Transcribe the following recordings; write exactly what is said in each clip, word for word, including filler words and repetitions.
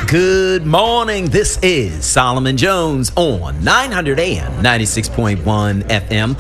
Good morning. This is Solomon Jones on nine hundred A M, ninety-six point one F M,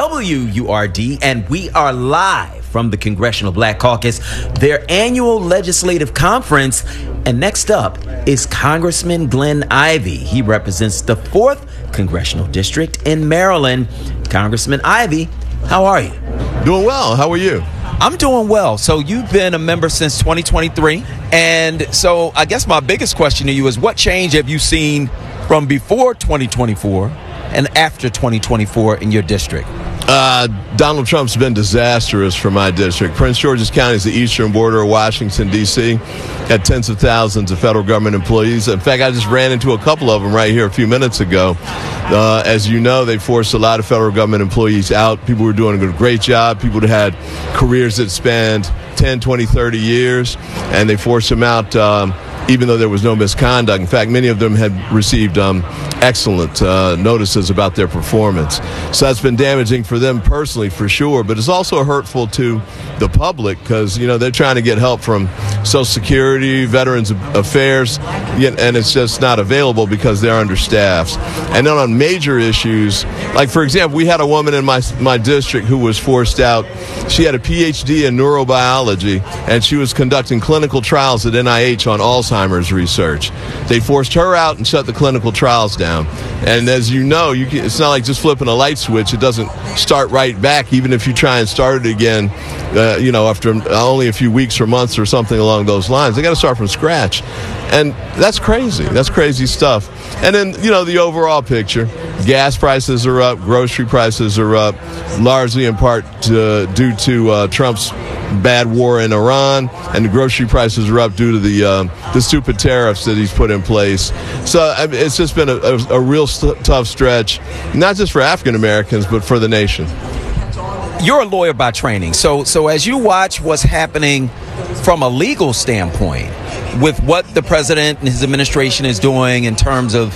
W U R D, and we are live from the Congressional Black Caucus, their annual legislative conference. And next up is Congressman Glenn Ivey. He represents the fourth Congressional District in Maryland. Congressman Ivey, how are you? Doing well. How are you? I'm doing well. So you've been a member since twenty twenty-three. And so I guess my biggest question to you is, what change have you seen from before twenty twenty-four and after twenty twenty-four in your district? Uh, Donald Trump's been disastrous for my district. Prince George's County is the eastern border of Washington, D C Had tens of thousands of federal government employees. In fact, I just ran into a couple of them right here a few minutes ago. Uh, as you know, they forced a lot of federal government employees out. People were doing a great job. People that had careers that spanned ten, twenty, thirty years, and they forced them out um, even though there was no misconduct. In fact, many of them had received um, excellent uh, notices about their performance. So that's been damaging for them personally, for sure, but it's also hurtful to the public because, you know, they're trying to get help from Social Security, Veterans Affairs, and it's just not available because they're understaffed. And then on major issues, like, for example, we had a woman in my, my district who was forced out. She had a P H D in neurobiology, and she was conducting clinical trials at N I H on Alzheimer's research. They forced her out and shut the clinical trials down. And as you know, you can, it's not like just flipping a light switch. It doesn't start right back, even if you try and start it again, uh, you know, after only a few weeks or months or something along those lines. They got to start from scratch. And that's crazy. That's crazy stuff. And then, you know, the overall picture, gas prices are up, grocery prices are up, largely in part to, due to uh, Trump's bad war in Iran, and the grocery prices are up due to the um, the stupid tariffs that he's put in place. So I mean, it's just been a, a, a real st- tough stretch, not just for African Americans, but for the nation. You're a lawyer by training, so so as you watch what's happening from a legal standpoint with what the president and his administration is doing in terms of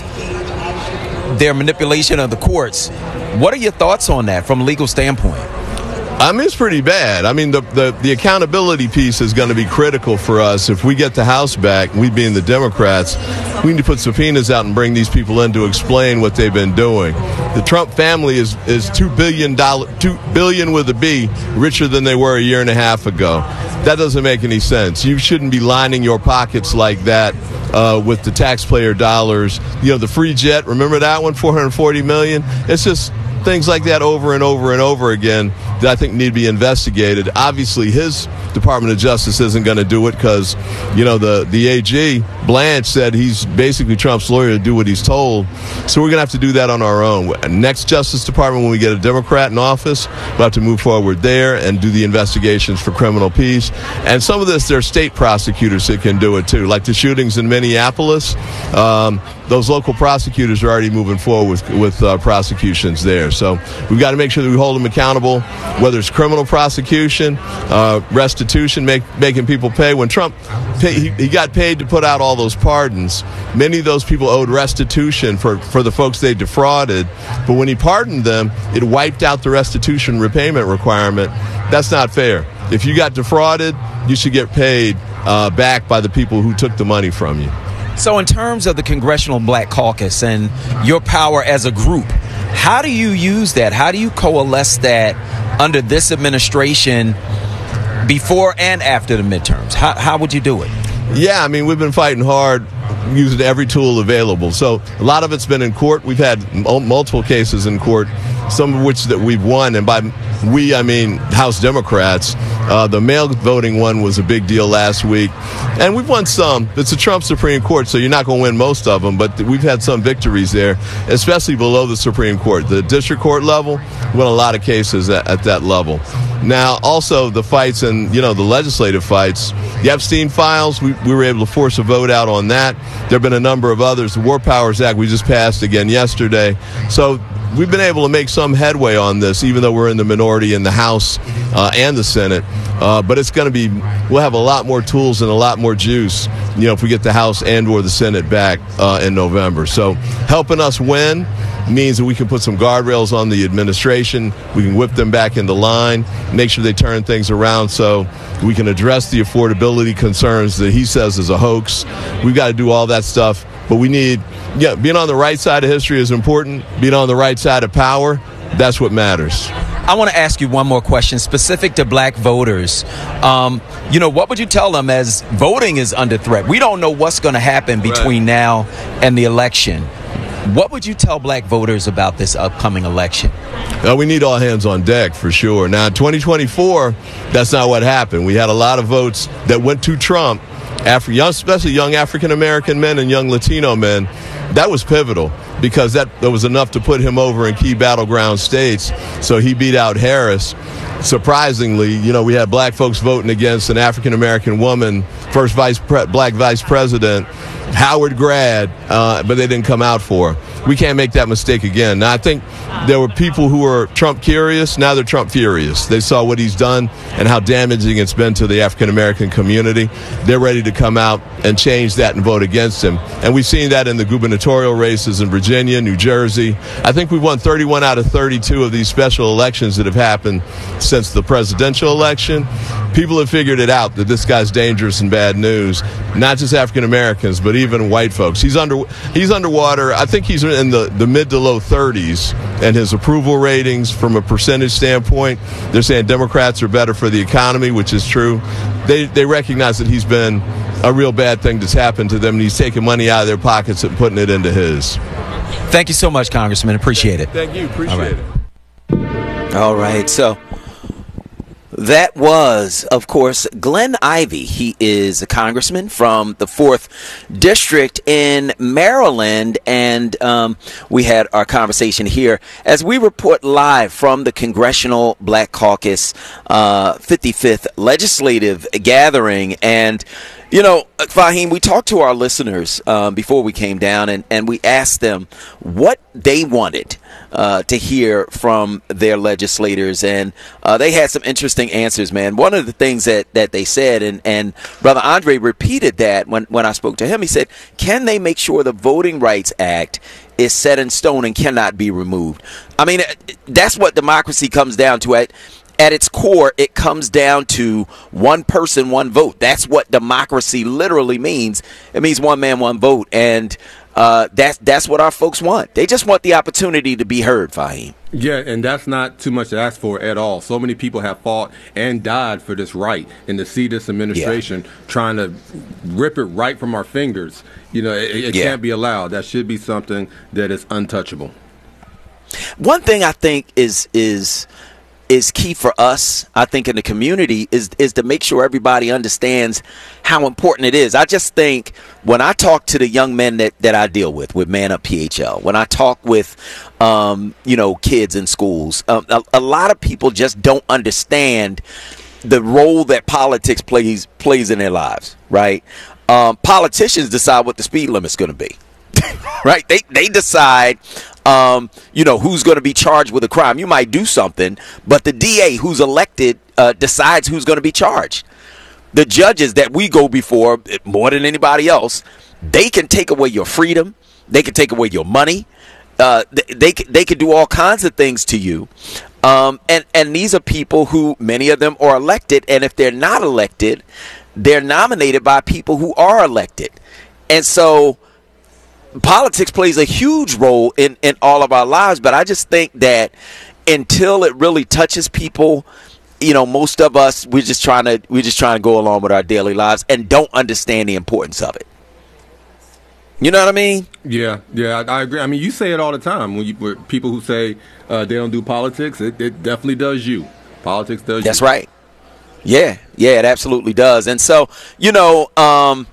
their manipulation of the courts, what are your thoughts on that from a legal standpoint? I mean, it's pretty bad. I mean, the, the, the accountability piece is going to be critical for us. If we get the House back, we being the Democrats, we need to put subpoenas out and bring these people in to explain what they've been doing. The Trump family is is two billion dollars, two billion with a B, richer than they were a year and a half ago. That doesn't make any sense. You shouldn't be lining your pockets like that uh, with the taxpayer dollars. You know, the free jet, remember that one, four hundred forty million dollars? It's just things like that over and over and over again that I think need to be investigated. Obviously, his Department of Justice isn't going to do it because, you know, the, the A G, Blanche, said he's basically Trump's lawyer to do what he's told. So we're going to have to do that on our own. Next Justice Department, when we get a Democrat in office, we'll have to move forward there and do the investigations for criminal peace. And some of this, there are state prosecutors that can do it, too. Like the shootings in Minneapolis, um, those local prosecutors are already moving forward with, with uh, prosecutions there. So we've got to make sure that we hold them accountable, whether it's criminal prosecution, uh, restitution, make, making people pay. When Trump pay, he, he got paid to put out all those pardons, many of those people owed restitution for, for the folks they defrauded. But when he pardoned them, it wiped out the restitution repayment requirement. That's not fair. If you got defrauded, you should get paid uh, back by the people who took the money from you. So in terms of the Congressional Black Caucus and your power as a group, how do you use that? How do you coalesce that under this administration before and after the midterms? How, how would you do it? Yeah, I mean, we've been fighting hard, using every tool available. So a lot of it's been in court. We've had m- multiple cases in court, some of which that we've won. And by we, I mean House Democrats. Uh, the mail voting one was a big deal last week. And we've won some. It's a Trump Supreme Court, so you're not going to win most of them. But we've had some victories there, especially below the Supreme Court. The district court level, we won a lot of cases at, at that level. Now, also the fights and, you know, the legislative fights. The Epstein files, we, we were able to force a vote out on that. There have been a number of others. The War Powers Act, we just passed again yesterday. So we've been able to make some headway on this, even though we're in the minority in the House uh, and the Senate. Uh, but it's going to be, we'll have a lot more tools and a lot more juice, you know, if we get the House and or the Senate back uh, in November. So helping us win means that we can put some guardrails on the administration. We can whip them back into line, make sure they turn things around so we can address the affordability concerns that he says is a hoax. We've got to do all that stuff. But we need, yeah, being on the right side of history is important. Being on the right side of power, that's what matters. I want to ask you one more question specific to black voters. Um, you know, what would you tell them as voting is under threat? We don't know what's going to happen between right. now and the election. What would you tell black voters about this upcoming election? Uh, we need all hands on deck for sure. Now, in twenty twenty-four, that's not what happened. We had a lot of votes that went to Trump, Afri- young, especially young African-American men and young Latino men. That was pivotal because that, that was enough to put him over in key battleground states. So he beat out Harris. Surprisingly, you know, we had black folks voting against an African-American woman, first vice pre- black vice president, Howard grad, uh, but they didn't come out for her. We can't make that mistake again. Now, I think there were people who were Trump curious. Now they're Trump furious. They saw what he's done and how damaging it's been to the African-American community. They're ready to come out and change that and vote against him. And we've seen that in the gubernatorial races in Virginia, New Jersey. I think we've won thirty-one out of thirty-two of these special elections that have happened since the presidential election. People have figured it out that this guy's dangerous and bad news, not just African-Americans, but even white folks. He's under he's underwater. I think he's in the, the mid to low thirties, and his approval ratings from a percentage standpoint, they're saying Democrats are better for the economy, which is true. They they recognize that he's been a real bad thing that's happened to them, and he's taking money out of their pockets and putting it into his. Thank you so much, Congressman. Appreciate it. Thank you. Appreciate it. All right. So that was, of course, Glenn Ivey. He is a congressman from the fourth District in Maryland, and um, we had our conversation here as we report live from the Congressional Black Caucus uh, fifty-fifth Legislative Gathering. And you know, Fahim, we talked to our listeners um, before we came down, and, and we asked them what they wanted uh, to hear from their legislators, and uh, they had some interesting answers, man. One of the things that, that they said, and, and Brother Andre repeated that when, when I spoke to him, he said, can they make sure the Voting Rights Act is set in stone and cannot be removed? I mean, that's what democracy comes down to. At At its core, it comes down to one person, one vote. That's what democracy literally means. It means one man, one vote. And uh, that's, that's what our folks want. They just want the opportunity to be heard, Fahim. Yeah, and that's not too much to ask for at all. So many people have fought and died for this right. And to see this administration yeah. trying to rip it right from our fingers, you know, it, it yeah. can't be allowed. That should be something that is untouchable. One thing I think is is... is key for us, I think, in the community is is to make sure everybody understands how important it is. I just think when I talk to the young men that, that I deal with, with Man Up P H L, when I talk with, um, you know, kids in schools, um, a, a lot of people just don't understand the role that politics plays plays in their lives, right? Um, politicians decide what the speed limit's going to be, right? They they decide. Um, you know, who's going to be charged with a crime. You might do something, but the D A who's elected uh, decides who's going to be charged. The judges that we go before, more than anybody else, they can take away your freedom. They can take away your money. Uh, they, they, they can do all kinds of things to you. Um, and, and these are people who, many of them are elected. And if they're not elected, they're nominated by people who are elected. And so politics plays a huge role in, in all of our lives, but I just think that until it really touches people, you know, most of us, we're just trying to we're just trying to go along with our daily lives and don't understand the importance of it. You know what I mean? Yeah, yeah, I, I agree. I mean, you say it all the time when you when people who say uh, they don't do politics. It, it definitely does you. Politics does. That's you. right. Yeah, yeah, it absolutely does. And so, you know, um,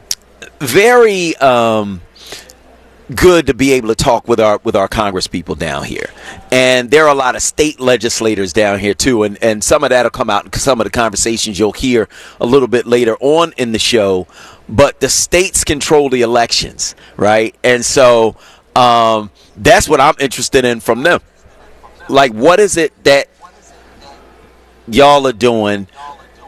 very. Um, good to be able to talk with our with our Congress people down here. And there are a lot of state legislators down here too, and and some of that'll come out in some of the conversations you'll hear a little bit later on in the show. But the states control the elections, right? And so um that's what I'm interested in from them. Like, what is it that y'all are doing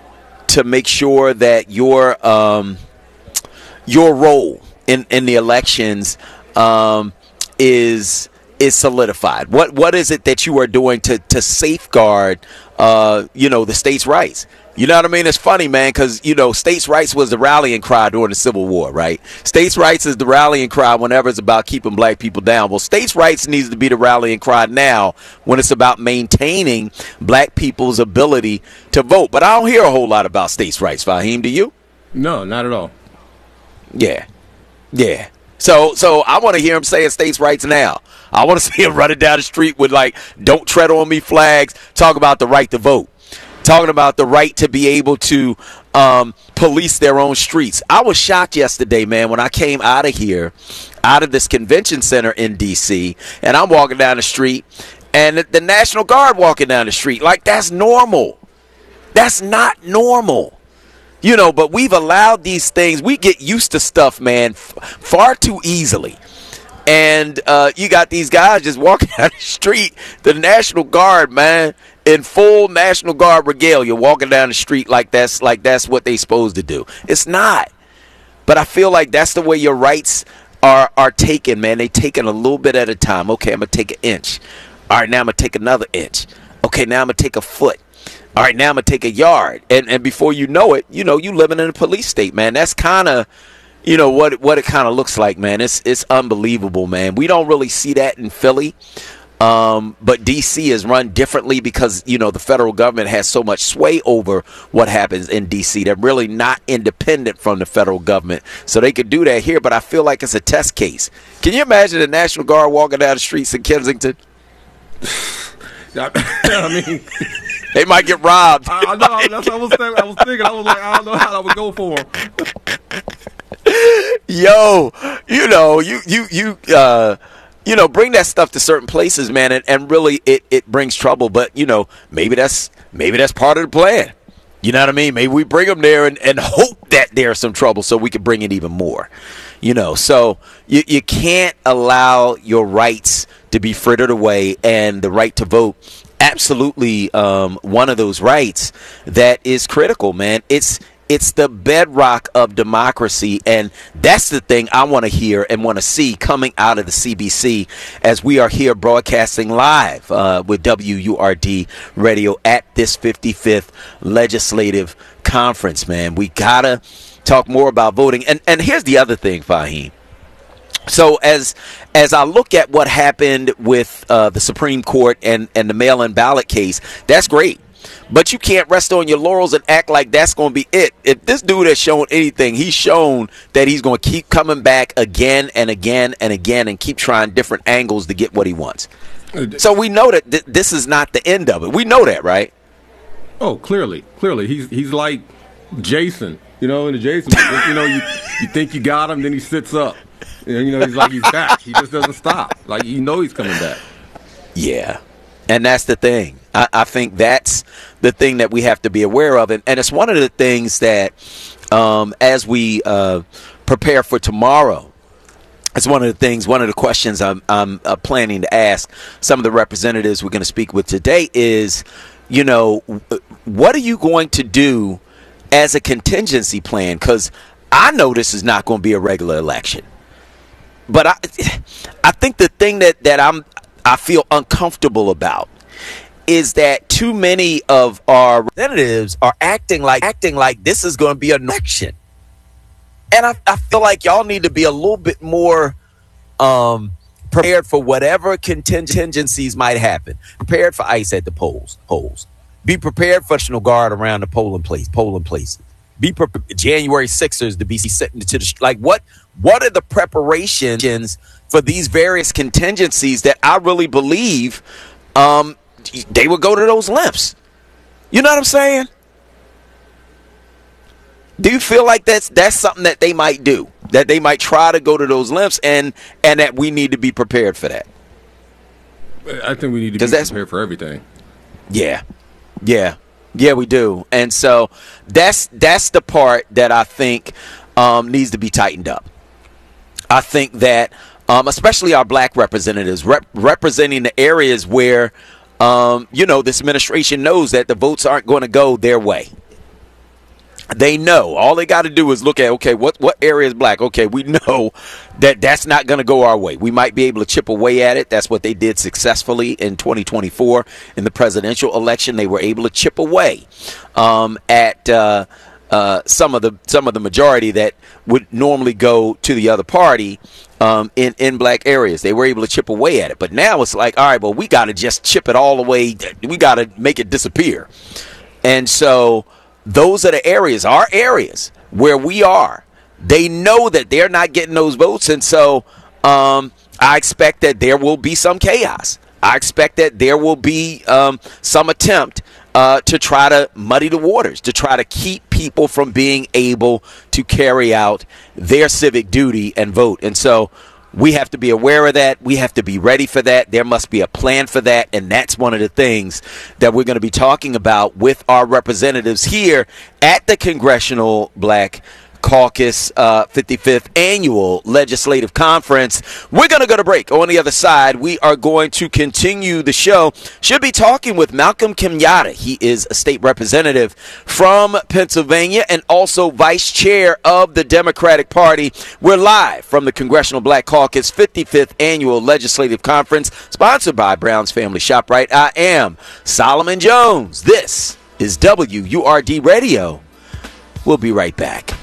to make sure that your um, your role in, in the elections um, is is solidified? What what is it that you are doing to to safeguard uh, you know, the states' rights? You know what I mean? It's funny, man, because, you know, states' rights was the rallying cry during the Civil War, right? States' rights is the rallying cry whenever it's about keeping black people down. Well, states' rights needs to be the rallying cry now when it's about maintaining black people's ability to vote. But I don't hear a whole lot about states' rights, Fahim. Do you? No, not at all. Yeah. Yeah. So so I want to hear him saying states' rights now. I want to see him running down the street with, like, don't tread on me flags, talk about the right to vote. Talking about the right to be able to um, police their own streets. I was shocked yesterday, man, when I came out of here, out of this convention center in D C, and I'm walking down the street, and the, the National Guard walking down the street. Like, that's normal. That's not normal. You know, but we've allowed these things. We get used to stuff, man, f- far too easily. And uh, you got these guys just walking down the street, the National Guard, man, in full National Guard regalia, walking down the street like that's like that's what they supposed to do. It's not. But I feel like that's the way your rights are are taken, man. They taken a little bit at a time. Okay, I'm going to take an inch. All right, now I'm going to take another inch. Okay, now I'm going to take a foot. All right, now I'm going to take a yard. And and before you know it, you know, you living in a police state, man. That's kind of, you know, what what it kind of looks like, man. It's it's unbelievable, man. We don't really see that in Philly. Um, but D C is run differently because, you know, the federal government has so much sway over what happens in D C. They're really not independent from the federal government. So they could do that here, but I feel like it's a test case. Can you imagine the National Guard walking down the streets in Kensington? I mean, they might get robbed. I, I know. That's what I was thinking. I was thinking. I was like, I don't know how I would go for them. Yo, you know, you you you uh you know, bring that stuff to certain places, man, and, and really it, it brings trouble. But, you know, maybe that's maybe that's part of the plan. You know what I mean? Maybe we bring them there and, and hope that there's some trouble so we can bring it even more. You know, so you, you can't allow your rights to be frittered away, and the right to vote, absolutely um, one of those rights that is critical, man. It's It's the bedrock of democracy, and that's the thing I want to hear and want to see coming out of the C B C as we are here broadcasting live uh, with W U R D Radio at this fifty-fifth Legislative Conference, man. We got to talk more about voting. And and here's the other thing, Fahim. So as as I look at what happened with uh, the Supreme Court and, and the mail-in ballot case, that's great. But you can't rest on your laurels and act like that's going to be it. If this dude has shown anything, he's shown that he's going to keep coming back again and again and again and keep trying different angles to get what he wants. So we know that th- this is not the end of it. We know that, right? Oh, clearly. Clearly. He's he's like Jason. You know, in the Jason, you know, you, you think you got him, then he sits up. You know, he's like he's back. He just doesn't stop. Like, you know he's coming back. Yeah. And that's the thing. I, I think that's the thing that we have to be aware of. And, and it's one of the things that um, as we uh, prepare for tomorrow, it's one of the things, one of the questions I'm, I'm uh, planning to ask some of the representatives we're going to speak with today is, you know, what are you going to do as a contingency plan? Because I know this is not going to be a regular election. But I I think the thing that, that I'm I feel uncomfortable about is that too many of our representatives are acting like acting like this is going to be an election. And I, I feel like y'all need to be a little bit more um, prepared for whatever contingencies might happen. Prepared for ICE at the polls. polls. Be prepared for National Guard around the polling place, polling places. Be prepared. January sixers to be sitting to the like what what are the preparations for these various contingencies that I really believe um, they would go to those lengths? You know what I'm saying? Do you feel like that's that's something that they might do, that they might try to go to those lengths, and and that we need to be prepared for that? I think we need to be prepared for everything. Yeah, yeah, yeah, we do. And so that's that's the part that I think um, needs to be tightened up. I think that um, especially our black representatives rep- representing the areas where um, you know, this administration knows that the votes aren't going to go their way. They know. All they got to do is look at, okay, what, what area is black? Okay, we know that that's not going to go our way. We might be able to chip away at it. That's what they did successfully in twenty twenty-four in the presidential election. They were able to chip away um, at uh, uh, some of the some of the majority that would normally go to the other party um, in, in black areas. They were able to chip away at it. But now it's like, all right, well, we got to just chip it all the way. We got to make it disappear. And so those are the areas, our areas, where we are. They know that they're not getting those votes, and so um, I expect that there will be some chaos. I expect that there will be um, some attempt uh, to try to muddy the waters, to try to keep people from being able to carry out their civic duty and vote. And so we have to be aware of that. We have to be ready for that. There must be a plan for that. And that's one of the things that we're going to be talking about with our representatives here at the Congressional Black Caucus uh, fifty-fifth Annual Legislative Conference. We're going to go to break. On the other side, we are going to continue the show. Should be talking with Malcolm Kenyatta. He is a state representative from Pennsylvania and also vice chair of the Democratic Party. We're live from the Congressional Black Caucus fifty-fifth Annual Legislative Conference, sponsored by Brown's Family ShopRite. I am Solomon Jones. This is W U R D Radio. We'll be right back.